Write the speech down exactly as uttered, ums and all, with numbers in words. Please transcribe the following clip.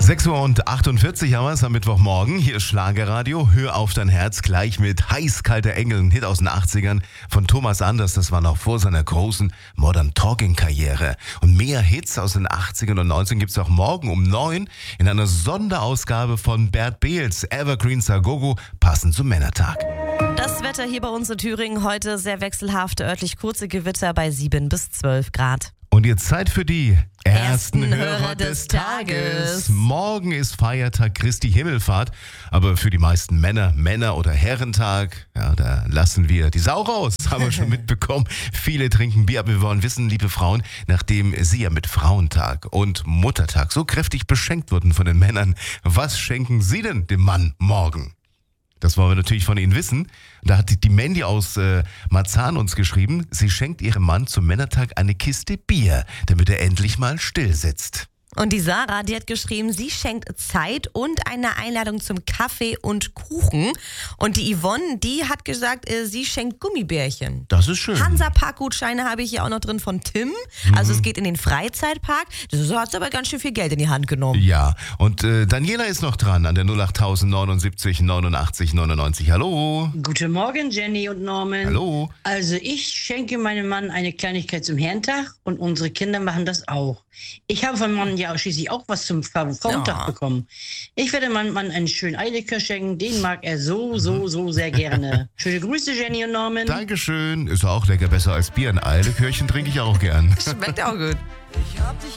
sechs Uhr achtundvierzig haben wir es am Mittwochmorgen. Hier ist Schlagerradio. Hör auf dein Herz gleich mit Heißkalter Engel. Ein Hit aus den achtzigern von Thomas Anders. Das war noch vor seiner großen Modern Talking Karriere. Und mehr Hits aus den achtzigern und neunzigern gibt es auch morgen um neun in einer Sonderausgabe von Bert Beels Evergreen Sagogo, passend zum Männertag. Das Wetter hier bei uns in Thüringen heute sehr wechselhaft, örtlich kurze Gewitter bei sieben bis zwölf Grad. Und jetzt Zeit für die ersten, Ersten Hörer, Hörer des des Tages. Tages. Morgen ist Feiertag Christi Himmelfahrt, aber für die meisten Männer, Männer- oder Herrentag, ja, da lassen wir die Sau raus, haben wir schon mitbekommen. Viele trinken Bier, aber wir wollen wissen, liebe Frauen, nachdem Sie ja mit Frauentag und Muttertag so kräftig beschenkt wurden von den Männern, was schenken Sie denn dem Mann morgen? Das wollen wir natürlich von Ihnen wissen. Da hat die Mandy aus äh, Marzahn uns geschrieben, sie schenkt ihrem Mann zum Männertag eine Kiste Bier, damit er endlich mal still sitzt. Und die Sarah, die hat geschrieben, sie schenkt Zeit und eine Einladung zum Kaffee und Kuchen. Und die Yvonne, die hat gesagt, äh, sie schenkt Gummibärchen. Das ist schön. Hansa-Park-Gutscheine habe ich hier auch noch drin von Tim. Also es geht in den Freizeitpark. So hat sie aber ganz schön viel Geld in die Hand genommen. Ja, und äh, Daniela ist noch dran an der null acht neunundsiebzig neunundachtzig neunundneunzig. Hallo. Guten Morgen, Jenny und Norman. Hallo. Also ich schenke meinem Mann eine Kleinigkeit zum Herrentag und unsere Kinder machen das auch. Ich habe von meinem Mann ja schließlich auch was zum Frauentag Ja. bekommen. Ich werde meinem Mann einen schönen Eierlikör schenken, den mag er so, so, so sehr gerne. Schöne Grüße, Jenny und Norman. Dankeschön. Ist auch lecker, besser als Bier. Ein Eilekörchen trinke ich auch gern. Schmeckt auch gut. Ich hab dich